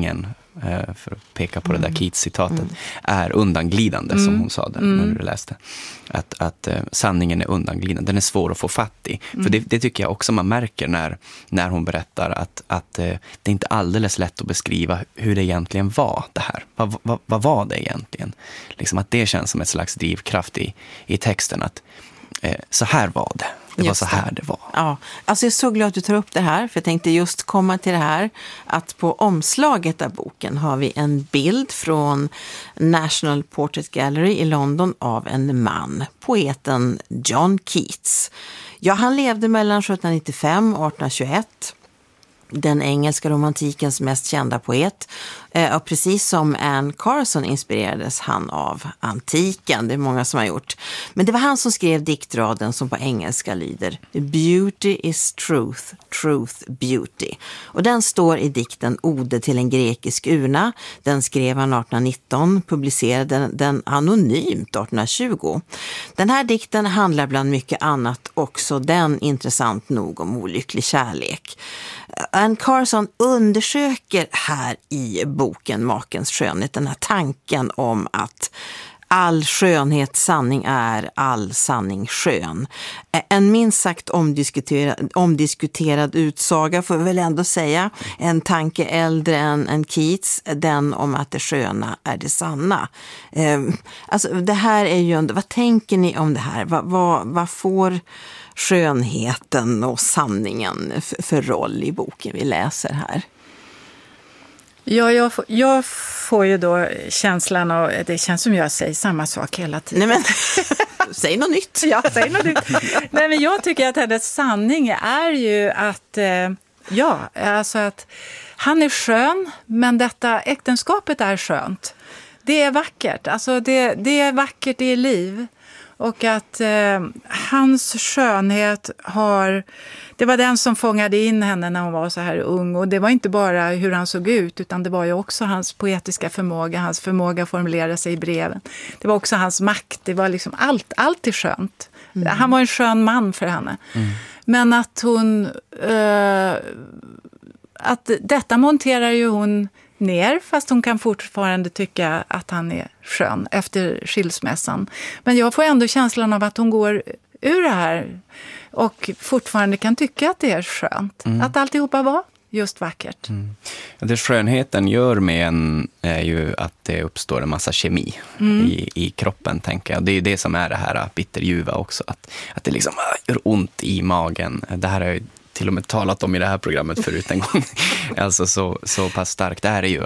sanningen, för att peka på det där Keats-citatet, är undanglidande, som hon sa när du läste. Att sanningen är undanglidande, den är svår att få fatt i. För det tycker jag också man märker när hon berättar att det är inte alldeles lätt att beskriva hur det egentligen var det här. Vad var det egentligen? Liksom att det känns som ett slags drivkraft i texten, att så här var det. Det var så här det var. Ja, alltså jag är så glad att du tar upp det här, för jag tänkte just komma till det här att på omslaget av boken har vi en bild från National Portrait Gallery i London av en man, poeten John Keats. Ja, han levde mellan 1795 och 1821. Den engelska romantikens mest kända poet. Och precis som Anne Carson inspirerades han av antiken. Det är många som har gjort. Men det var han som skrev diktraden som på engelska lyder: Beauty is truth, truth beauty. Och den står i dikten Ode till en grekisk urna. Den skrev han 1819, publicerade den anonymt 1820. Den här dikten handlar bland mycket annat också den intressant nog om olycklig kärlek. Anne Carson undersöker här i boken Makens skönhet den här tanken om att all skönhet sanning är, all sanning skön. En minst sagt omdiskuterad utsaga får vi väl ändå säga. En tanke äldre än Keats, den om att det sköna är det sanna. Alltså det här är ju ändå, vad tänker ni om det här? Vad får skönheten och sanningen för roll i boken vi läser här? Ja, jag får ju då känslan av, det känns som jag säger samma sak hela tiden. Nej men, säg något nytt. Ja, säg något nytt. Nej men jag tycker att hennes sanning är ju att, alltså att han är skön, men detta äktenskapet är skönt. Det är vackert, alltså det är vackert i liv. Och att hans skönhet det var den som fångade in henne när hon var så här ung. Och det var inte bara hur han såg ut, utan det var ju också hans poetiska förmåga, hans förmåga att formulera sig i breven. Det var också hans makt, det var liksom allt är skönt. Han var en skön man för henne. Men att hon, att detta monterar ju hon ner, fast hon kan fortfarande tycka att han är skön efter skilsmässan. Men jag får ändå känslan av att hon går ur det här och fortfarande kan tycka att det är skönt. Att alltihopa var just vackert. Det skönheten gör med en är ju att det uppstår en massa kemi i kroppen, tänker jag. Det är ju det som är det här bitterljuva också. Att det liksom gör ont i magen. Det här är ju till och med talat om i det här programmet förut en gång. Alltså så pass starkt är det ju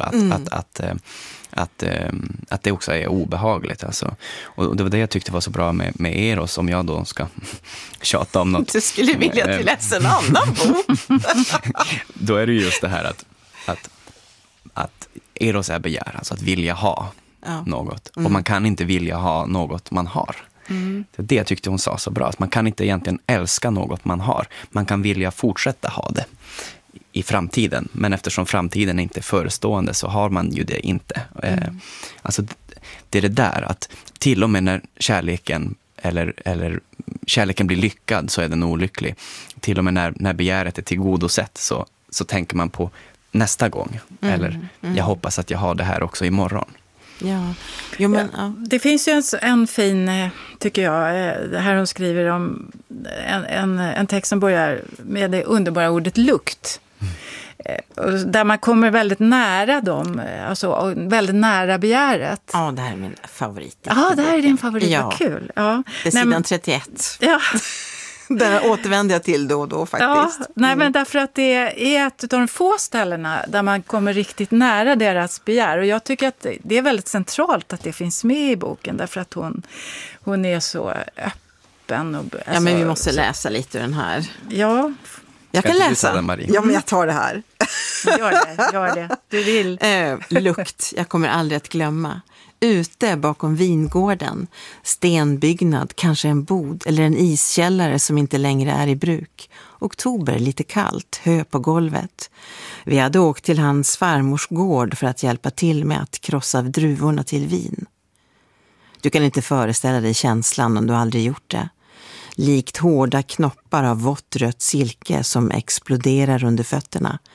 att det också är obehagligt. Alltså. Och det var det jag tyckte var så bra med Eros, om jag då ska tjata om något. Du skulle vilja att vi läser en annan bok. Då är det just det här att Eros är begär, alltså att vilja ha något. Och man kan inte vilja ha något man har. Det tyckte hon sa så bra, att man kan inte egentligen älska något man har. Man kan vilja fortsätta ha det i framtiden, men eftersom framtiden är inte förestående så har man ju det inte. Alltså det är det där att till och med när kärleken eller kärleken blir lyckad så är den olycklig. Till och med när begäret är tillgodosett så tänker man på nästa gång. Eller jag hoppas att jag har det här också imorgon. Ja. Jo, men, ja. Det finns ju en fin, tycker jag, det här hon skriver om en text som börjar med det underbara ordet lukt. Där man kommer väldigt nära dem, alltså väldigt nära begäret. Ja, det här är min favorit. Ja, det här är din favorit, ja. Vad kul. Ja. Det är sidan 31. Ja. Där återvänder jag till då och då faktiskt. Ja, nej, men därför att det är ett av de få ställena där man kommer riktigt nära deras begär. Och jag tycker att det är väldigt centralt att det finns med i boken. Därför att hon är så öppen. Och, ja, men vi måste läsa lite ur den här. Ja. Jag kan läsa. Ja, men jag tar det här. Gör det. Du vill. Lukt, jag kommer aldrig att glömma. Ute bakom vingården, stenbyggnad, kanske en bod eller en iskällare som inte längre är i bruk. Oktober, lite kallt, hö på golvet. Vi hade åkt till hans farmors gård för att hjälpa till med att krossa druvorna till vin. Du kan inte föreställa dig känslan om du aldrig gjort det. Likt hårda knoppar av vått rött silke som exploderar under fötterna.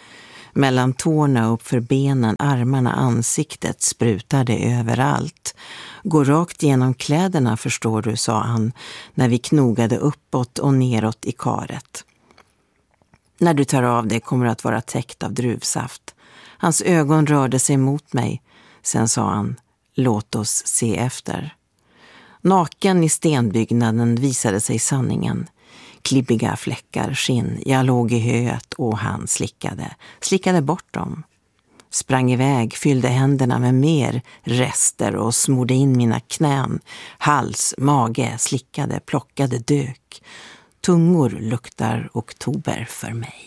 Mellan tårna, upp för benen, armarna, ansiktet sprutar det överallt. Gå rakt genom kläderna, förstår du, sa han när vi knogade uppåt och neråt i karet. När du tar av det kommer att vara täckt av druvsaft. Hans ögon rörde sig mot mig. Sen sa han, låt oss se efter. Naken i stenbyggnaden visade sig sanningen. Klibbiga fläckar, skinn. Jag låg i höet och han slickade bort dem. Sprang iväg, fyllde händerna med mer rester och smorde in mina knän. Hals, mage, slickade, plockade, dök. Tungor luktar oktober för mig.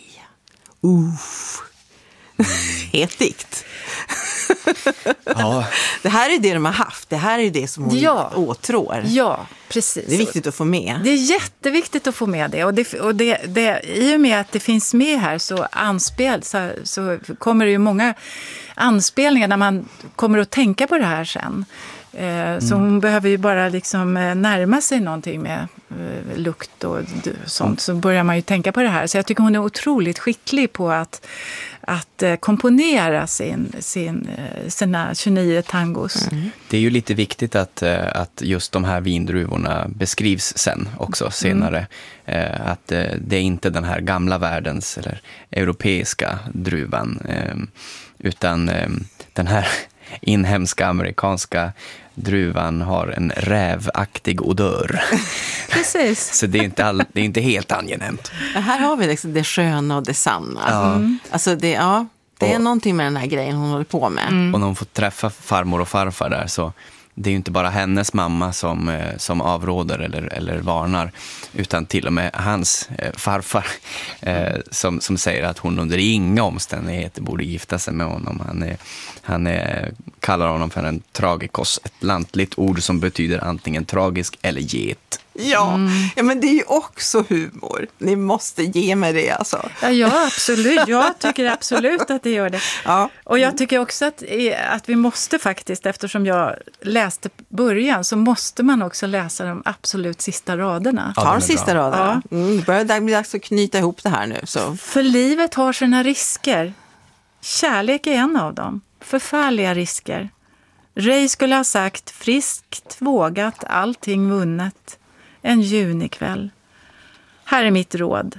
Helt dikt. Ja. Det här är det de har haft. Det här är det som hon åtrår. Ja, precis. Det är viktigt att få med. Det är jätteviktigt att få med det. Och det i och med att det finns med här så kommer det ju många anspelningar när man kommer att tänka på det här sen. Så hon behöver ju bara liksom närma sig någonting med lukt och sånt, så börjar man ju tänka på det här. Så jag tycker hon är otroligt skicklig på att komponera sina 29 tangos. Det är ju lite viktigt att just de här vindruvorna beskrivs sen också senare. Att det är inte den här gamla världens eller europeiska druvan, utan den här inhemska amerikanska druvan har en rävaktig odör. Precis. Så det är inte helt angenämt. Här har vi liksom det sköna och det sanna. Ja. Alltså det är någonting med den här grejen hon håller på med. Och när hon får träffa farmor och farfar där, så det är ju inte bara hennes mamma som avråder eller varnar, utan till och med hans farfar som säger att hon under inga omständigheter borde gifta sig med honom. Han kallar honom för en tragikos, ett lantligt ord som betyder antingen tragisk eller get. Ja, men det är ju också humor. Ni måste ge mig det alltså. Ja, absolut. Jag tycker absolut att det gör det. Ja. Och jag tycker också att vi måste faktiskt, eftersom jag läste början, så måste man också läsa de absolut sista raderna. Ta de sista raderna. Ja. Det börjar bli dags att knyta ihop det här nu. Så. För livet har sina risker. Kärlek är en av dem. Förfärliga risker. Ray skulle ha sagt, friskt, vågat, allting vunnet. En junikväll. Här är mitt råd.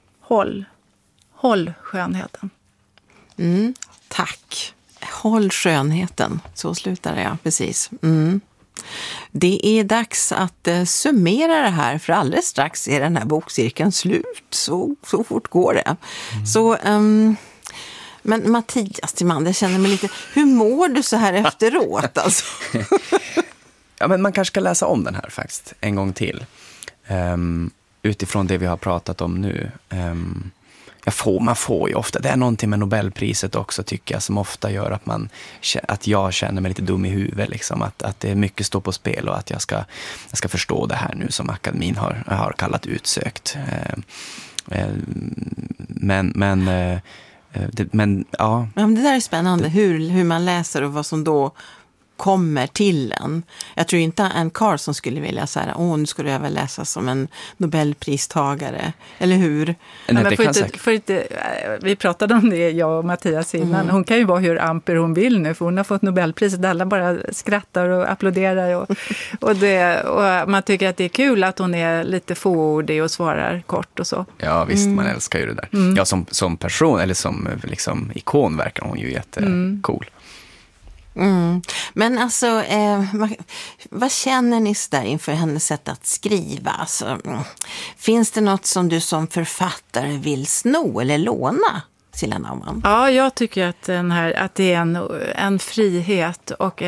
Håll skönheten. Tack. Håll skönheten. Så slutar det, precis. Det är dags att summera det här, för alldeles strax är den här bokcirkeln slut. Så fort går det. Så... Men Mattias Timander, känner mig lite... Hur mår du så här efteråt? Alltså? Ja, men man kanske ska läsa om den här faktiskt en gång till. Utifrån det vi har pratat om nu. Man får ju ofta... Det är någonting med Nobelpriset också, tycker jag, som ofta gör att jag känner mig lite dum i huvudet. Liksom, att det är mycket står på spel och att jag ska förstå det här nu som akademin har kallat utsökt. Men ja. Men det där är spännande, hur man läser och vad som då kommer till en. Jag tror inte en Carlson skulle vilja säga, nu skulle jag väl läsa som en Nobelpristagare, eller hur? Vi pratade om det, jag och Mattias innan. Hon kan ju vara hur amper hon vill nu, för hon har fått Nobelpriset. Alla bara skrattar och applåderar och man tycker att det är kul att hon är lite fåordig och svarar kort och så. Ja, visst, man älskar ju det där. Ja, som person, eller som liksom ikon verkar hon ju jättecool. Men alltså, vad känner ni där inför hennes sätt att skriva? Alltså, finns det något som du som författare vill sno eller låna, Silla Naumann? Ja, jag tycker att det är en frihet och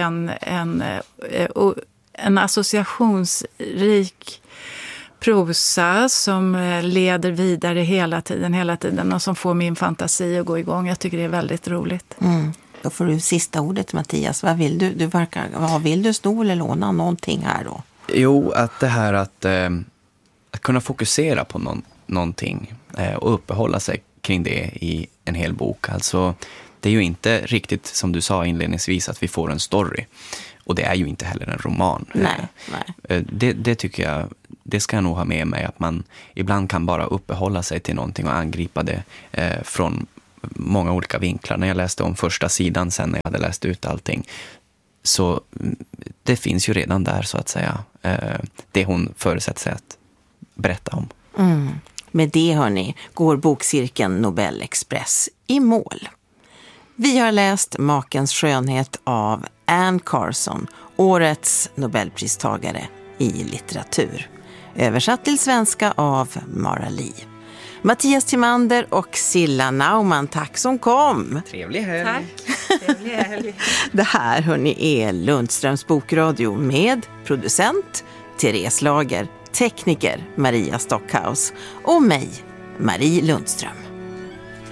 en associationsrik prosa som leder vidare hela tiden och som får min fantasi att gå igång. Jag tycker det är väldigt roligt. Då får du sista ordet, Mattias. Vad vill du? Vad vill du sno eller låna någonting här då? Jo, att det här att kunna fokusera på någonting och uppehålla sig kring det i en hel bok. Alltså, det är ju inte riktigt som du sa inledningsvis att vi får en story. Och det är ju inte heller en roman. Nej. Det tycker jag, det ska jag nog ha med mig, att man ibland kan bara uppehålla sig till någonting och angripa det många olika vinklar. När jag läste om första sidan sen när jag hade läst ut allting, så det finns ju redan där så att säga det hon förutsätter sig att berätta om. Med det, hörni, går bokcirkeln Nobel Express i mål. Vi har läst Makens skönhet av Anne Carson, årets Nobelpristagare i litteratur. Översatt till svenska av Mara Lee. Mattias Timander och Silla Naumann, tack som kom. Trevlig helg. Tack. Trevlig helg. Det här, hörni, är Lundströms bokradio med producent Therese Lager, tekniker Maria Stockhaus och mig, Marie Lundström.